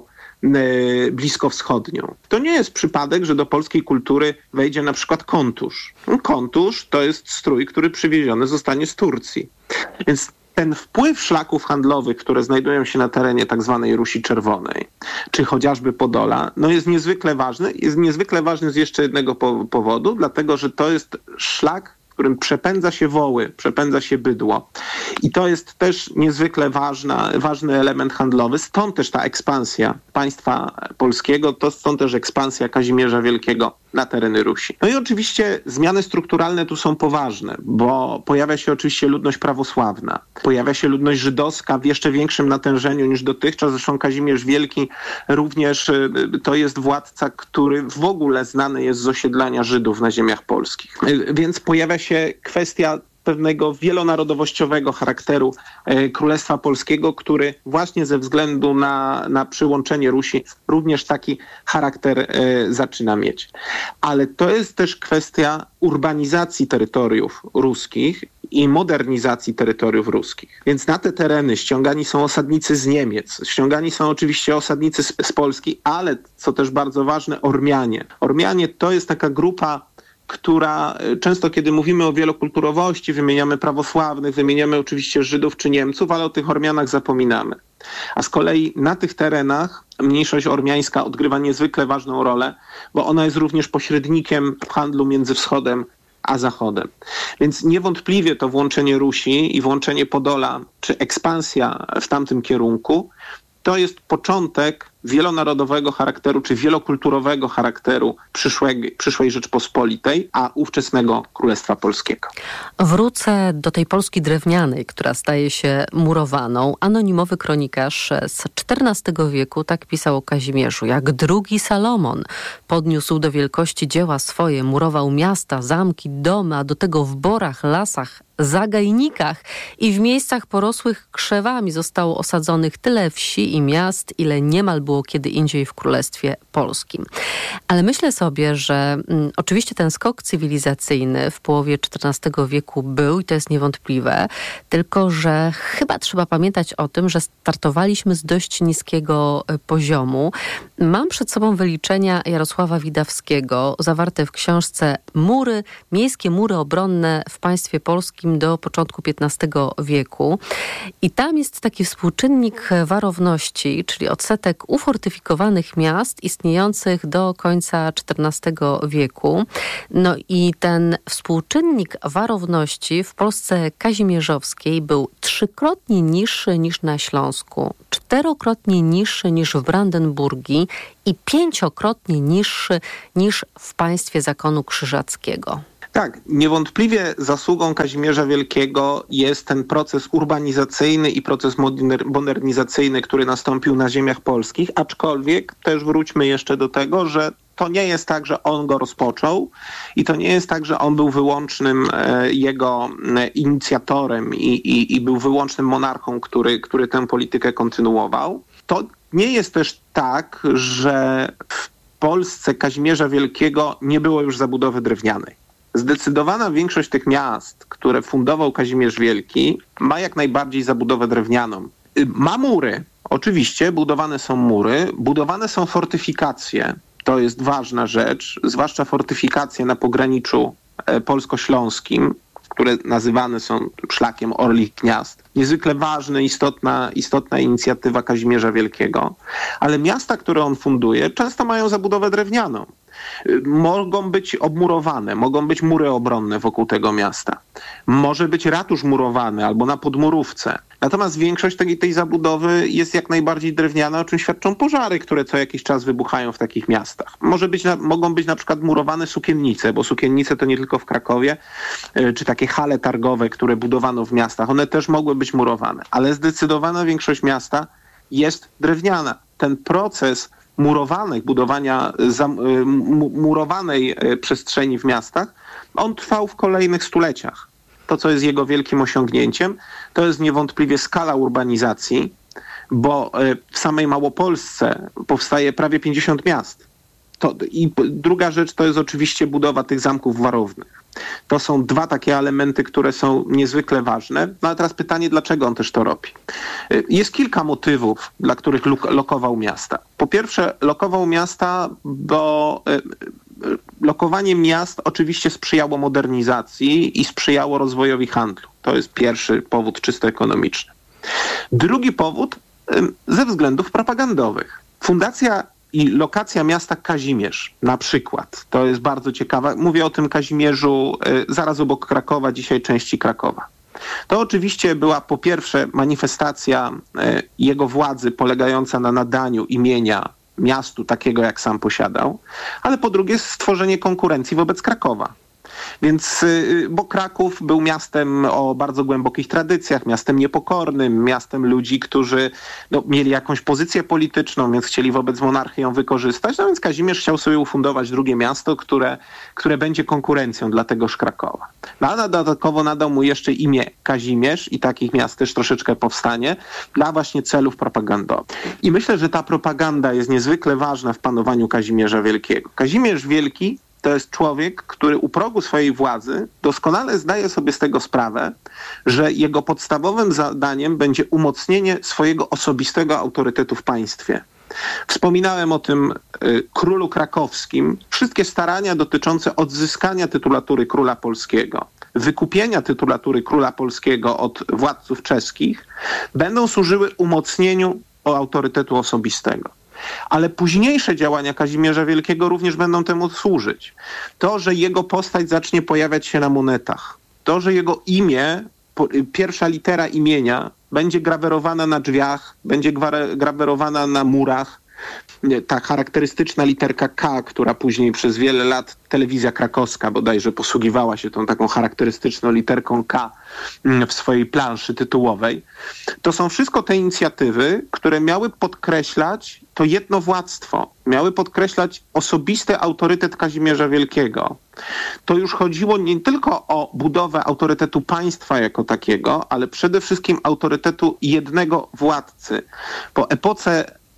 bliskowschodnią. To nie jest przypadek, że do polskiej kultury wejdzie na przykład kontusz. Kontusz to jest strój, który przywieziony zostanie z Turcji. Więc ten wpływ szlaków handlowych, które znajdują się na terenie tak zwanej Rusi Czerwonej, czy chociażby Podola, no jest niezwykle ważny. Jest niezwykle ważny z jeszcze jednego po- powodu, dlatego że to jest szlak, w którym przepędza się woły, przepędza się bydło. I to jest też niezwykle ważna, ważny element handlowy. Stąd też ta ekspansja państwa polskiego, to stąd też ekspansja Kazimierza Wielkiego na tereny Rusi. No i oczywiście zmiany strukturalne tu są poważne, bo pojawia się oczywiście ludność prawosławna, pojawia się ludność żydowska w jeszcze większym natężeniu niż dotychczas. Zresztą Kazimierz Wielki również to jest władca, który w ogóle znany jest z osiedlania Żydów na ziemiach polskich. Więc pojawia się kwestia pewnego wielonarodowościowego charakteru e, Królestwa Polskiego, który właśnie ze względu na, na przyłączenie Rusi również taki charakter e, zaczyna mieć. Ale to jest też kwestia urbanizacji terytoriów ruskich i modernizacji terytoriów ruskich. Więc na te tereny ściągani są osadnicy z Niemiec, ściągani są oczywiście osadnicy z, z Polski, ale co też bardzo ważne, Ormianie. Ormianie to jest taka grupa, która często, kiedy mówimy o wielokulturowości, wymieniamy prawosławnych, wymieniamy oczywiście Żydów czy Niemców, ale o tych Ormianach zapominamy. A z kolei na tych terenach mniejszość ormiańska odgrywa niezwykle ważną rolę, bo ona jest również pośrednikiem w handlu między wschodem a zachodem. Więc niewątpliwie to włączenie Rusi i włączenie Podola, czy ekspansja w tamtym kierunku, to jest początek wielonarodowego charakteru, czy wielokulturowego charakteru przyszłej, przyszłej Rzeczpospolitej, a ówczesnego Królestwa Polskiego. Wrócę do tej Polski drewnianej, która staje się murowaną. Anonimowy kronikarz z czternastego wieku tak pisał o Kazimierzu. Jak drugi Salomon podniósł do wielkości dzieła swoje, murował miasta, zamki, domy, a do tego w borach, lasach, zagajnikach i w miejscach porosłych krzewami zostało osadzonych tyle wsi i miast, ile niemal było było kiedy indziej w Królestwie Polskim. Ale myślę sobie, że mm, oczywiście ten skok cywilizacyjny w połowie czternastego wieku był i to jest niewątpliwe, tylko że chyba trzeba pamiętać o tym, że startowaliśmy z dość niskiego poziomu. Mam przed sobą wyliczenia Jarosława Widawskiego zawarte w książce Mury, miejskie mury obronne w państwie polskim do początku piętnastego wieku. I tam jest taki współczynnik warowności, czyli odsetek ufortyfikowanych miast istniejących do końca czternastego wieku. No i ten współczynnik warowności w Polsce kazimierzowskiej był trzykrotnie niższy niż na Śląsku, czterokrotnie niższy niż w Brandenburgii i pięciokrotnie niższy niż w państwie zakonu krzyżackiego. Tak, niewątpliwie zasługą Kazimierza Wielkiego jest ten proces urbanizacyjny i proces modernizacyjny, który nastąpił na ziemiach polskich, aczkolwiek też wróćmy jeszcze do tego, że to nie jest tak, że on go rozpoczął i to nie jest tak, że on był wyłącznym e, jego e, inicjatorem i, i, i był wyłącznym monarchą, który, który tę politykę kontynuował. To nie jest też tak, że w Polsce Kazimierza Wielkiego nie było już zabudowy drewnianej. Zdecydowana większość tych miast, które fundował Kazimierz Wielki, ma jak najbardziej zabudowę drewnianą. Ma mury, oczywiście, budowane są mury, budowane są fortyfikacje. To jest ważna rzecz, zwłaszcza fortyfikacje na pograniczu polsko-śląskim, które nazywane są szlakiem Orlich Gniazd. Niezwykle ważna, istotna, istotna inicjatywa Kazimierza Wielkiego. Ale miasta, które on funduje, często mają zabudowę drewnianą. Mogą być obmurowane, mogą być mury obronne wokół tego miasta. Może być ratusz murowany albo na podmurówce. Natomiast większość tej, tej zabudowy jest jak najbardziej drewniana, o czym świadczą pożary, które co jakiś czas wybuchają w takich miastach. Może być, mogą być na przykład murowane sukiennice, bo sukiennice to nie tylko w Krakowie, czy takie hale targowe, które budowano w miastach. One też mogły być murowane, ale zdecydowana większość miasta jest drewniana. Ten proces murowanych, budowania murowanej przestrzeni w miastach, on trwał w kolejnych stuleciach. To, co jest jego wielkim osiągnięciem, to jest niewątpliwie skala urbanizacji, bo w samej Małopolsce powstaje prawie pięćdziesiąt miast. To, i druga rzecz to jest oczywiście budowa tych zamków warownych. To są dwa takie elementy, które są niezwykle ważne. No ale teraz pytanie, dlaczego on też to robi? Jest kilka motywów, dla których lokował miasta. Po pierwsze, lokował miasta, bo lokowanie miast oczywiście sprzyjało modernizacji i sprzyjało rozwojowi handlu. To jest pierwszy powód czysto ekonomiczny. Drugi powód ze względów propagandowych. Fundacja i lokacja miasta Kazimierz na przykład, to jest bardzo ciekawe. Mówię o tym Kazimierzu zaraz obok Krakowa, dzisiaj części Krakowa. To oczywiście była po pierwsze manifestacja jego władzy polegająca na nadaniu imienia miastu takiego, jak sam posiadał, ale po drugie stworzenie konkurencji wobec Krakowa. Więc, bo Kraków był miastem o bardzo głębokich tradycjach, miastem niepokornym, miastem ludzi, którzy no, mieli jakąś pozycję polityczną, więc chcieli wobec monarchii ją wykorzystać. No więc Kazimierz chciał sobie ufundować drugie miasto, które, które będzie konkurencją dla tegoż Krakowa. No a dodatkowo nadał mu jeszcze imię Kazimierz i takich miast też troszeczkę powstanie dla właśnie celów propagandowych. I myślę, że ta propaganda jest niezwykle ważna w panowaniu Kazimierza Wielkiego. Kazimierz Wielki to jest człowiek, który u progu swojej władzy doskonale zdaje sobie z tego sprawę, że jego podstawowym zadaniem będzie umocnienie swojego osobistego autorytetu w państwie. Wspominałem o tym y, królu krakowskim. Wszystkie starania dotyczące odzyskania tytulatury króla polskiego, wykupienia tytulatury króla polskiego od władców czeskich będą służyły umocnieniu autorytetu osobistego. Ale późniejsze działania Kazimierza Wielkiego również będą temu służyć. To, że jego postać zacznie pojawiać się na monetach, to, że jego imię, pierwsza litera imienia będzie grawerowana na drzwiach, będzie grawerowana na murach, ta charakterystyczna literka K, która później przez wiele lat telewizja krakowska bodajże posługiwała się tą taką charakterystyczną literką K w swojej planszy tytułowej. To są wszystko te inicjatywy, które miały podkreślać to jednowładztwo, miały podkreślać osobisty autorytet Kazimierza Wielkiego. To już chodziło nie tylko o budowę autorytetu państwa jako takiego, ale przede wszystkim autorytetu jednego władcy. Po epoce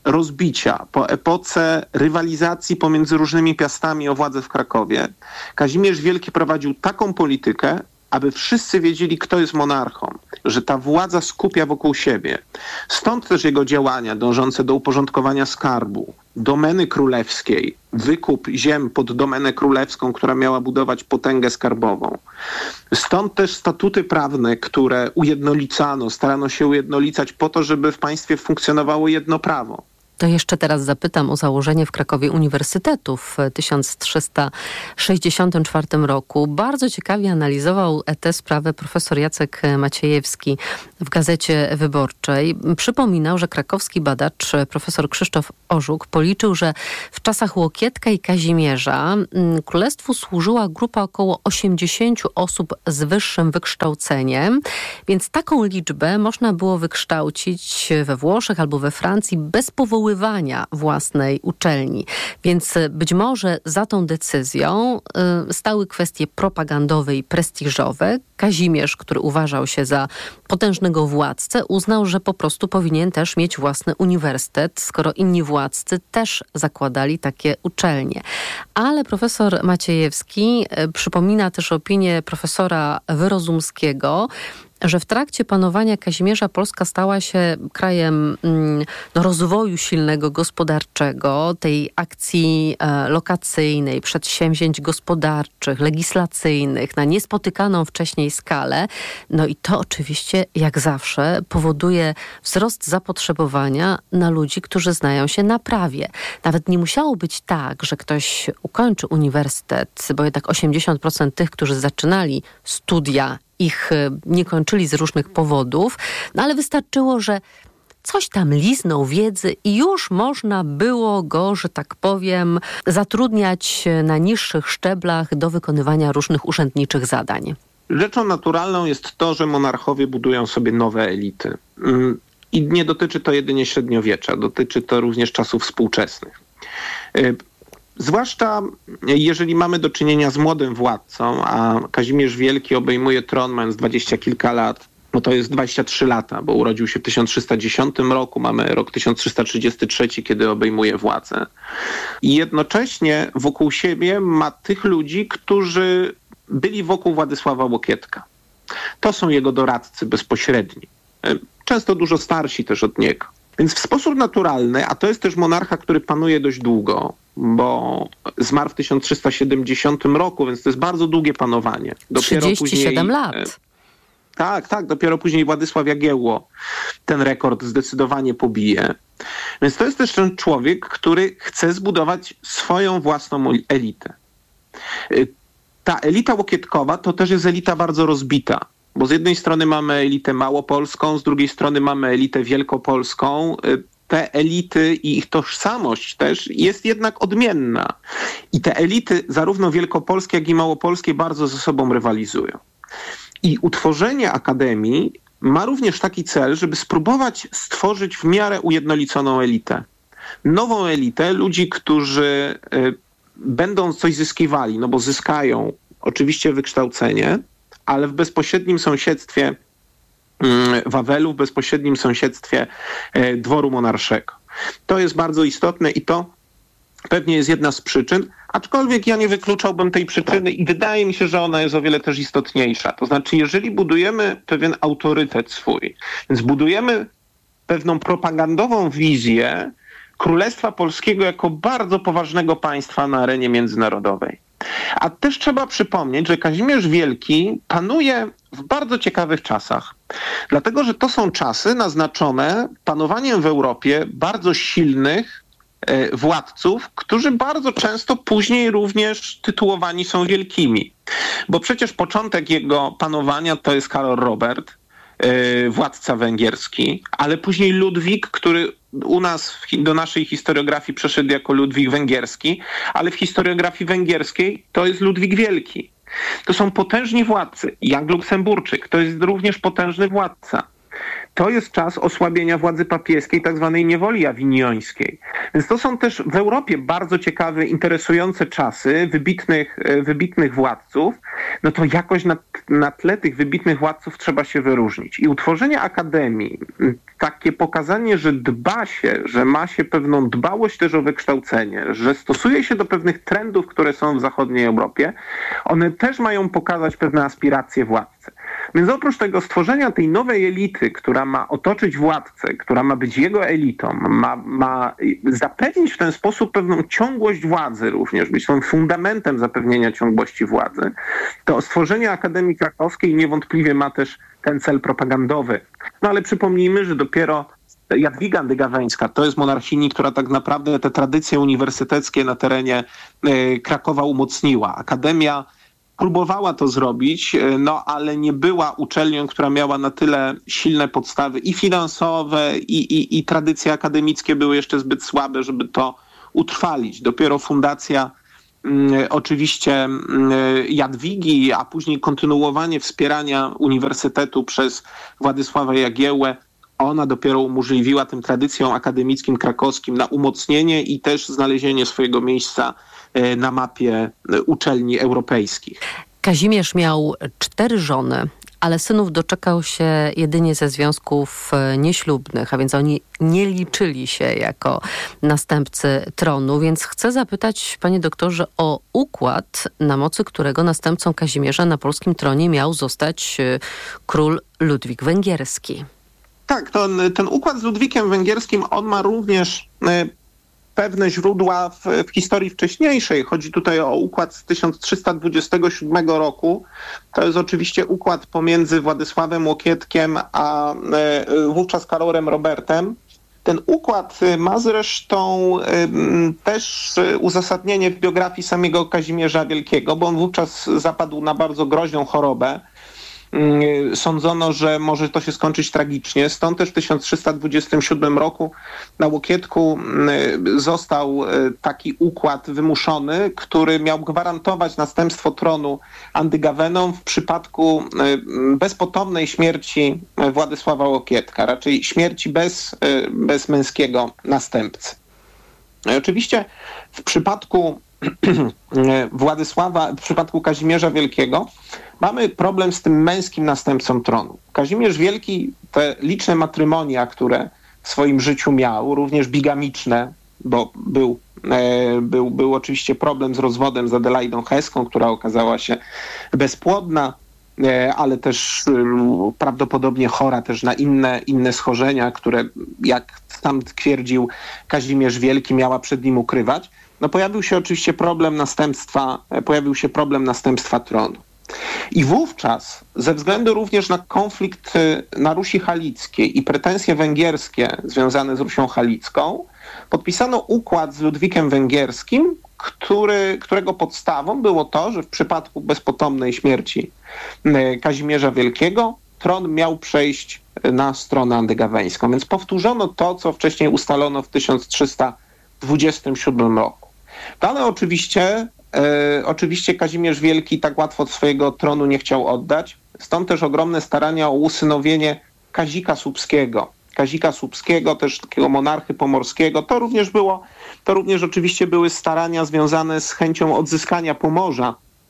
rozbicia, po epoce rywalizacji pomiędzy różnymi piastami o władzę w Krakowie, Kazimierz Wielki prowadził taką politykę, aby wszyscy wiedzieli, kto jest monarchą, że ta władza skupia wokół siebie. Stąd też jego działania dążące do uporządkowania skarbu, domeny królewskiej, wykup ziem pod domenę królewską, która miała budować potęgę skarbową. Stąd też statuty prawne, które ujednolicano, starano się ujednolicać po to, żeby w państwie funkcjonowało jedno prawo. To jeszcze teraz zapytam o założenie w Krakowie Uniwersytetu w tysiąc trzysta sześćdziesiątym czwartym roku. Bardzo ciekawie analizował tę sprawę profesor Jacek Maciejewski w Gazecie Wyborczej. Przypominał, że krakowski badacz profesor Krzysztof Orzuk policzył, że w czasach Łokietka i Kazimierza królestwu służyła grupa około osiemdziesięciu osób z wyższym wykształceniem, więc taką liczbę można było wykształcić we Włoszech albo we Francji bez powoływania własnej uczelni. Więc być może za tą decyzją y, stały kwestie propagandowe i prestiżowe. Kazimierz, który uważał się za potężnego władcę, uznał, że po prostu powinien też mieć własny uniwersytet, skoro inni władcy też zakładali takie uczelnie. Ale profesor Maciejewski y, przypomina też opinię profesora Wyrozumskiego, że w trakcie panowania Kazimierza Polska stała się krajem no, rozwoju silnego gospodarczego, tej akcji e, lokacyjnej, przedsięwzięć gospodarczych, legislacyjnych na niespotykaną wcześniej skalę. No i to oczywiście, jak zawsze, powoduje wzrost zapotrzebowania na ludzi, którzy znają się na prawie. Nawet nie musiało być tak, że ktoś ukończy uniwersytet, bo jednak osiemdziesiąt procent tych, którzy zaczynali studia, ich nie kończyli z różnych powodów, no ale wystarczyło, że coś tam liznął wiedzy i już można było go, że tak powiem, zatrudniać na niższych szczeblach do wykonywania różnych urzędniczych zadań. Rzeczą naturalną jest to, że monarchowie budują sobie nowe elity. I nie dotyczy to jedynie średniowiecza, dotyczy to również czasów współczesnych. Zwłaszcza jeżeli mamy do czynienia z młodym władcą, a Kazimierz Wielki obejmuje tron mając dwadzieścia kilka lat, no to jest dwadzieścia trzy lata, bo urodził się w tysiąc trzysta dziesiątym roku, mamy rok tysiąc trzysta trzydziesty trzeci, kiedy obejmuje władzę. I jednocześnie wokół siebie ma tych ludzi, którzy byli wokół Władysława Łokietka. To są jego doradcy bezpośredni, często dużo starsi też od niego. Więc w sposób naturalny, a to jest też monarcha, który panuje dość długo, bo zmarł w tysiąc trzysta siedemdziesiątym roku, więc to jest bardzo długie panowanie. Dopiero trzydzieści siedem później, lat. Tak, tak. Dopiero później Władysław Jagiełło ten rekord zdecydowanie pobije. Więc to jest też ten człowiek, który chce zbudować swoją własną elitę. Ta elita łokietkowa to też jest elita bardzo rozbita. Bo z jednej strony mamy elitę małopolską, z drugiej strony mamy elitę wielkopolską. Te elity i ich tożsamość też jest jednak odmienna. I te elity, zarówno wielkopolskie, jak i małopolskie, bardzo ze sobą rywalizują. I utworzenie Akademii ma również taki cel, żeby spróbować stworzyć w miarę ujednoliconą elitę. Nową elitę ludzi, którzy y, będą coś zyskiwali, no bo zyskają oczywiście wykształcenie, ale w bezpośrednim sąsiedztwie Wawelu, w bezpośrednim sąsiedztwie dworu monarszego. To jest bardzo istotne i to pewnie jest jedna z przyczyn, aczkolwiek ja nie wykluczałbym tej przyczyny i wydaje mi się, że ona jest o wiele też istotniejsza. To znaczy, jeżeli budujemy pewien autorytet swój, więc budujemy pewną propagandową wizję Królestwa Polskiego jako bardzo poważnego państwa na arenie międzynarodowej. A też trzeba przypomnieć, że Kazimierz Wielki panuje w bardzo ciekawych czasach. Dlatego, że to są czasy naznaczone panowaniem w Europie bardzo silnych e, władców, którzy bardzo często później również tytułowani są wielkimi. Bo przecież początek jego panowania to jest Karol Robert, e, władca węgierski, ale później Ludwik, który u nas do naszej historiografii przeszedł jako Ludwik Węgierski, ale w historiografii węgierskiej to jest Ludwik Wielki. To są potężni władcy. Jan Luksemburczyk to jest również potężny władca. to jest czas osłabienia władzy papieskiej, tak zwanej niewoli awiniońskiej. Więc to są też w Europie bardzo ciekawe, interesujące czasy wybitnych, wybitnych władców. No to jakoś na, na tle tych wybitnych władców trzeba się wyróżnić. I utworzenie akademii, takie pokazanie, że dba się, że ma się pewną dbałość też o wykształcenie, że stosuje się do pewnych trendów, które są w zachodniej Europie, one też mają pokazać pewne aspiracje władcy. Więc oprócz tego stworzenia tej nowej elity, która ma otoczyć władcę, która ma być jego elitą, ma, ma zapewnić w ten sposób pewną ciągłość władzy również, być tą fundamentem zapewnienia ciągłości władzy, to stworzenie Akademii Krakowskiej niewątpliwie ma też ten cel propagandowy. No ale przypomnijmy, że dopiero Jadwiga Andygaweńska to jest monarchini, która tak naprawdę te tradycje uniwersyteckie na terenie Krakowa umocniła. Akademia próbowała to zrobić, no ale nie była uczelnią, która miała na tyle silne podstawy i finansowe, i, i, i tradycje akademickie były jeszcze zbyt słabe, żeby to utrwalić. Dopiero fundacja y, oczywiście y, Jadwigi, a później kontynuowanie wspierania uniwersytetu przez Władysława Jagiełłę, ona dopiero umożliwiła tym tradycjom akademickim krakowskim na umocnienie i też znalezienie swojego miejsca na mapie uczelni europejskich. Kazimierz miał cztery żony, ale synów doczekał się jedynie ze związków nieślubnych, a więc oni nie liczyli się jako następcy tronu, więc chcę zapytać, panie doktorze, o układ, na mocy którego następcą Kazimierza na polskim tronie miał zostać król Ludwik Węgierski. Tak, to, ten układ z Ludwikiem Węgierskim, on ma również pewne źródła w, w historii wcześniejszej. Chodzi tutaj o układ z tysiąc trzysta dwudziestego siódmego roku. To jest oczywiście układ pomiędzy Władysławem Łokietkiem a e, wówczas Karolem Robertem. Ten układ ma zresztą e, też uzasadnienie w biografii samego Kazimierza Wielkiego, bo on wówczas zapadł na bardzo groźną chorobę. Sądzono, że może to się skończyć tragicznie. Stąd też w tysiąc trzysta dwudziestym siódmym roku na Łokietku został taki układ wymuszony, który miał gwarantować następstwo tronu Andygawenom w przypadku bezpotomnej śmierci Władysława Łokietka, raczej śmierci bez, bez męskiego następcy. I oczywiście w przypadku Władysława, w przypadku Kazimierza Wielkiego mamy problem z tym męskim następcą tronu. Kazimierz Wielki, te liczne matrymonia, które w swoim życiu miał, również bigamiczne, bo był, e, był, był oczywiście problem z rozwodem z Adelaidą Heską, która okazała się bezpłodna, e, ale też e, prawdopodobnie chora też na inne, inne schorzenia, które, jak sam twierdził Kazimierz Wielki, miała przed nim ukrywać. No pojawił się oczywiście problem następstwa, pojawił się problem następstwa tronu. I wówczas, ze względu również na konflikt na Rusi Halickiej i pretensje węgierskie związane z Rusią Halicką, podpisano układ z Ludwikiem Węgierskim, który, którego podstawą było to, że w przypadku bezpotomnej śmierci Kazimierza Wielkiego tron miał przejść na stronę andygaweńską. Więc powtórzono to, co wcześniej ustalono w tysiąc trzysta dwudziestym siódmym roku. Ale oczywiście, e, oczywiście Kazimierz Wielki tak łatwo swojego tronu nie chciał oddać. Stąd też ogromne starania o usynowienie Kazika Słupskiego. Kazika Słupskiego, też takiego monarchy pomorskiego. To również było, to również oczywiście były starania związane z chęcią odzyskania Pomorza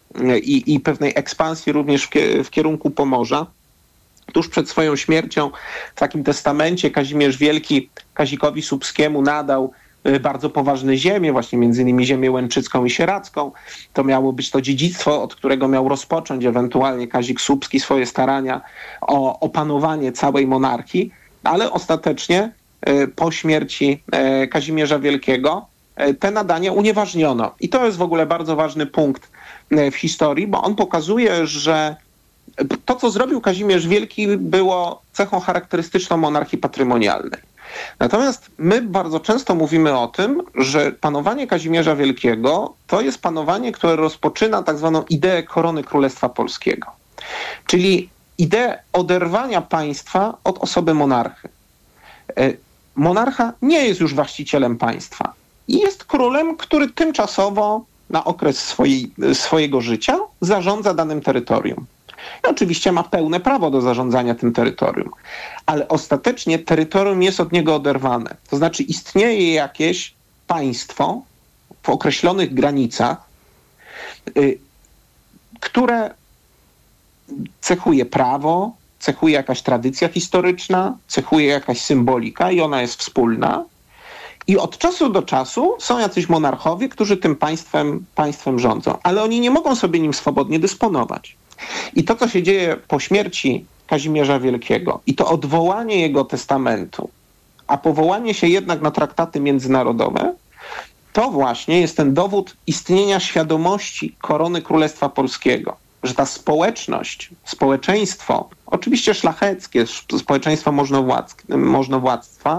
i, i pewnej ekspansji również w, w kierunku Pomorza. Tuż przed swoją śmiercią w takim testamencie Kazimierz Wielki Kazikowi Słupskiemu nadał bardzo poważne ziemie, właśnie między innymi ziemię łęczycką i sieradzką. To miało być to dziedzictwo, od którego miał rozpocząć ewentualnie Kazik Słupski swoje starania o opanowanie całej monarchii, ale ostatecznie po śmierci Kazimierza Wielkiego te nadania unieważniono. I to jest w ogóle bardzo ważny punkt w historii, bo on pokazuje, że to, co zrobił Kazimierz Wielki, było cechą charakterystyczną monarchii patrymonialnej. Natomiast my bardzo często mówimy o tym, że panowanie Kazimierza Wielkiego to jest panowanie, które rozpoczyna tak zwaną ideę korony Królestwa Polskiego. Czyli ideę oderwania państwa od osoby monarchy. Monarcha nie jest już właścicielem państwa. Jest królem, który tymczasowo na okres swojej, swojego życia zarządza danym terytorium. I oczywiście ma pełne prawo do zarządzania tym terytorium. Ale ostatecznie terytorium jest od niego oderwane. To znaczy istnieje jakieś państwo w określonych granicach, y, które cechuje prawo, cechuje jakaś tradycja historyczna, cechuje jakaś symbolika i ona jest wspólna. I od czasu do czasu są jacyś monarchowie, którzy tym państwem, państwem rządzą, ale oni nie mogą sobie nim swobodnie dysponować. I to, co się dzieje po śmierci Kazimierza Wielkiego i to odwołanie jego testamentu, a powołanie się jednak na traktaty międzynarodowe, to właśnie jest ten dowód istnienia świadomości korony Królestwa Polskiego, że ta społeczność, społeczeństwo, oczywiście szlacheckie, społeczeństwo możnowładztwa,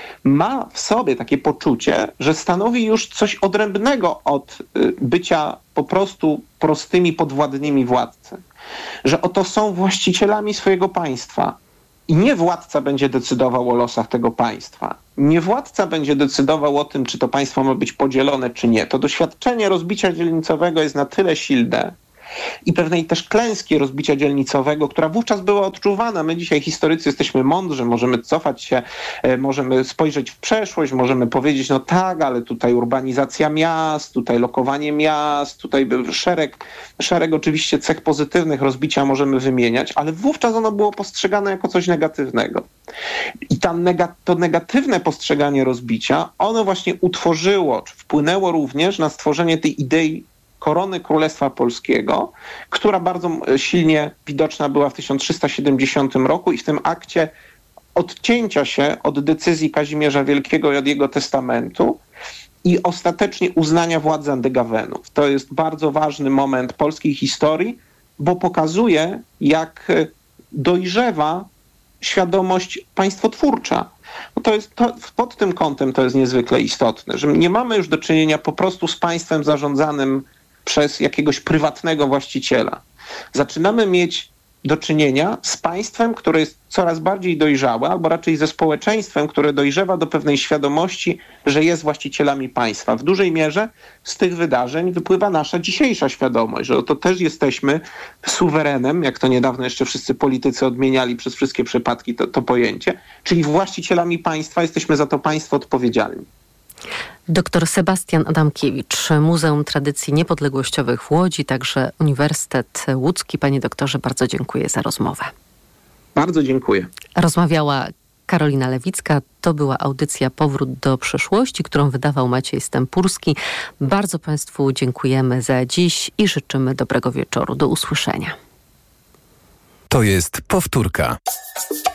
ma w sobie takie poczucie, że stanowi już coś odrębnego od bycia po prostu prostymi, podwładnymi władcy. Że oto są właścicielami swojego państwa. I nie władca będzie decydował o losach tego państwa. Nie władca będzie decydował o tym, czy to państwo ma być podzielone, czy nie. To doświadczenie rozbicia dzielnicowego jest na tyle silne, i pewnej też klęski rozbicia dzielnicowego, która wówczas była odczuwana. My dzisiaj historycy jesteśmy mądrzy, możemy cofać się, możemy spojrzeć w przeszłość, możemy powiedzieć, no tak, ale tutaj urbanizacja miast, tutaj lokowanie miast, tutaj był szereg, szereg oczywiście cech pozytywnych rozbicia możemy wymieniać, ale wówczas ono było postrzegane jako coś negatywnego. I tam nega- to negatywne postrzeganie rozbicia, ono właśnie utworzyło, czy wpłynęło również na stworzenie tej idei korony Królestwa Polskiego, która bardzo silnie widoczna była w tysiąc trzysta siedemdziesiątym roku i w tym akcie odcięcia się od decyzji Kazimierza Wielkiego i od jego testamentu i ostatecznie uznania władzy Andegawenów. To jest bardzo ważny moment polskiej historii, bo pokazuje, jak dojrzewa świadomość państwotwórcza. No to jest, to, pod tym kątem to jest niezwykle istotne, że nie mamy już do czynienia po prostu z państwem zarządzanym przez jakiegoś prywatnego właściciela. Zaczynamy mieć do czynienia z państwem, które jest coraz bardziej dojrzałe, albo raczej ze społeczeństwem, które dojrzewa do pewnej świadomości, że jest właścicielami państwa. W dużej mierze z tych wydarzeń wypływa nasza dzisiejsza świadomość, że to też jesteśmy suwerenem, jak to niedawno jeszcze wszyscy politycy odmieniali przez wszystkie przypadki to, to pojęcie, czyli właścicielami państwa, jesteśmy za to państwo odpowiedzialni. Doktor Sebastian Adamkiewicz, Muzeum Tradycji Niepodległościowych w Łodzi, także Uniwersytet Łódzki. Panie doktorze, bardzo dziękuję za rozmowę. Bardzo dziękuję. Rozmawiała Karolina Lewicka. To była audycja Powrót do przeszłości, którą wydawał Maciej Stępurski. Bardzo Państwu dziękujemy za dziś i życzymy dobrego wieczoru. Do usłyszenia. To jest Powtórka.